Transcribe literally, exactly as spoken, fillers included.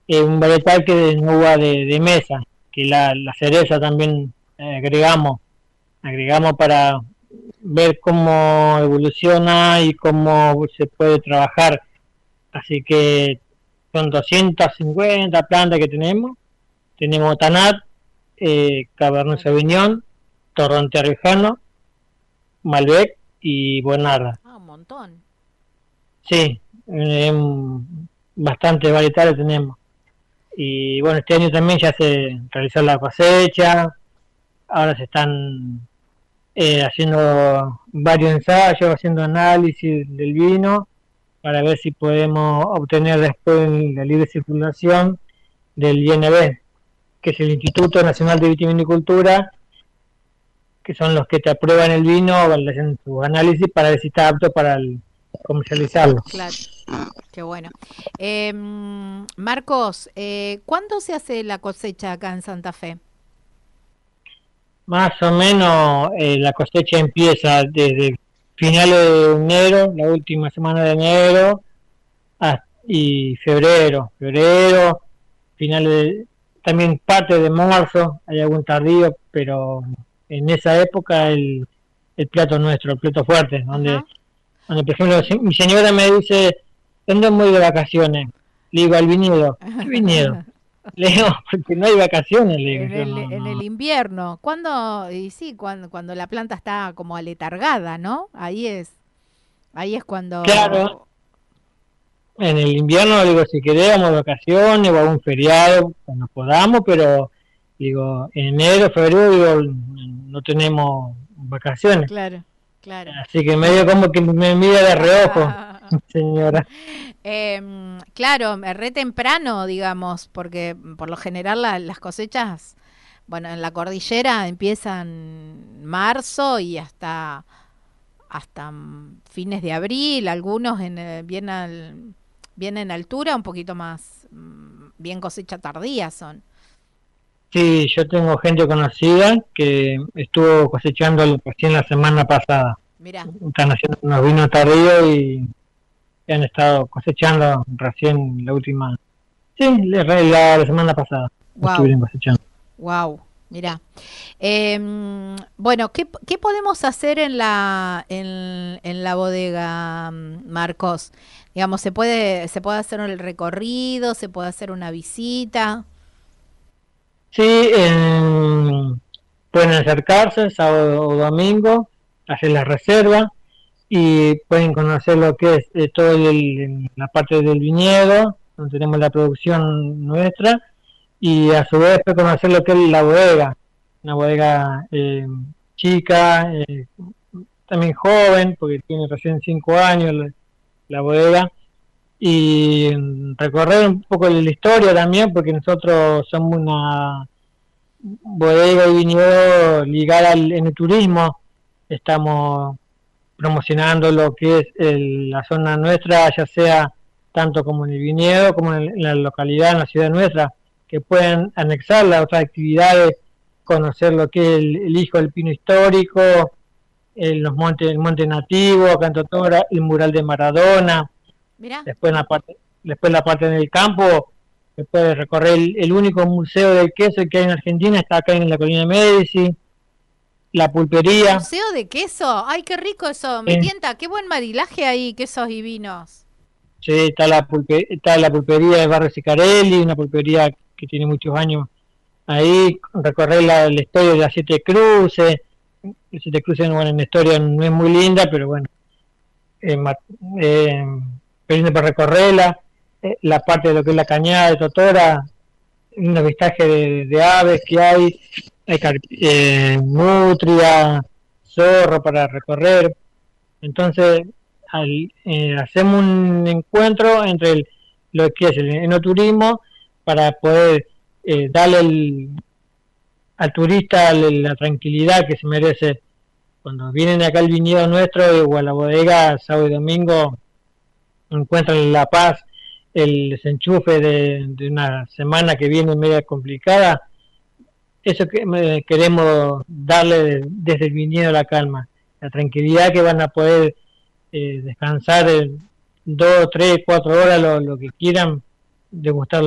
eh, un varietal que es uva de, de mesa, que la, la cereza también eh, agregamos, agregamos para ver cómo evoluciona y cómo se puede trabajar. Así que son doscientas cincuenta plantas que tenemos. Tenemos Tanat, eh, Cabernet Sauvignon, Torronte Riojano, Malbec y Bonarda. Ah, un montón. Sí, eh, bastante varietales tenemos. Y bueno, este año también ya se realizó la cosecha, ahora se están eh, haciendo varios ensayos, haciendo análisis del vino para ver si podemos obtener después la libre circulación del I N B, que es el Instituto Nacional de Vitivinicultura, que son los que te aprueban el vino, hacen su análisis para ver si está apto para el, comercializarlo. Claro, qué bueno. Eh, Marcos, eh, ¿cuándo se hace la cosecha acá en Santa Fe? Más o menos eh, la cosecha empieza desde finales de enero, la última semana de enero, hasta, y febrero, febrero, finales de, también parte de marzo, hay algún tardío, pero en esa época el, el plato nuestro, el plato fuerte, donde, Ajá. donde por ejemplo si, mi señora me dice, ¿dónde voy de vacaciones? Le digo, al viñedo. ¿Qué viñedo? Le digo, porque no hay vacaciones, le digo, En yo el, no, en el no. invierno, ¿cuándo? Y sí, cuando, cuando la planta está como aletargada, ¿no? Ahí es, ahí es Claro, cuando... en el invierno, digo, si queremos vacaciones o algún feriado, cuando podamos, pero digo, en enero, febrero, digo, no tenemos vacaciones. Claro, claro. Así que medio como que me mira de reojo, señora. Eh, claro, re temprano, digamos, porque por lo general la- las cosechas, bueno, en la cordillera empiezan marzo y hasta hasta mm, fines de abril, algunos en, eh, bien, al, bien en altura, un poquito más, mm, bien cosecha tardía son. Sí, yo tengo gente conocida que estuvo cosechando recién la semana pasada. Mirá, Están haciendo unos vinos tardíos y han estado cosechando recién la última. Sí, la, la, la semana pasada wow, estuvieron cosechando. wow, mirá. Eh, bueno, ¿qué, ¿qué podemos hacer en la, en, en la bodega, mm, Marcos? Digamos, ¿se puede, se puede hacer el recorrido, se puede hacer una visita? Sí, en, pueden acercarse sábado o domingo, hacer la reserva y pueden conocer lo que es eh, todo el, la parte del viñedo, donde tenemos la producción nuestra, y a su vez pueden conocer lo que es la bodega, una bodega eh, chica, eh, también joven, porque tiene recién cinco años la, la bodega, y mm, recorrer un poco de la historia también, porque nosotros somos una bodega y viñedo ligada al enoturismo. Estamos promocionando lo que es el, la zona nuestra, ya sea tanto como en el viñedo como en, el, en la localidad, en la ciudad nuestra, que pueden anexar las otras actividades, conocer lo que es el, el hijo del pino histórico, el, los montes, el monte nativo, acá en Totora, el mural de Maradona, Mirá, después en la parte, después la parte del campo, se puede recorrer el, el único museo del queso que hay en Argentina, está acá en la colina de Medici, la pulpería, museo de queso. Ay, qué rico eso. Me eh, tienta, qué buen maridaje ahí, quesos y vinos. sí, está la pulpe, está la pulpería de Barrio Sicarelli, una pulpería que tiene muchos años ahí, recorrer la, la historia de las siete cruces, las siete cruces, bueno, en la historia no es muy linda, pero bueno, eh, eh, pero para recorrerla, eh, la parte de lo que es la cañada de Totora, un avistaje de, de aves que hay, hay eh, nutria, zorro para recorrer. Entonces, al, eh, hacemos un encuentro entre el, lo que es el enoturismo para poder eh, darle el, al turista la, la tranquilidad que se merece. Cuando vienen acá al viñedo nuestro o a la bodega sábado y domingo, encuentran la paz, el desenchufe de, de una semana que viene media complicada. Eso que eh, queremos darle desde el viñedo la calma, la tranquilidad que van a poder eh, descansar en dos, tres, cuatro horas, lo, lo que quieran, degustar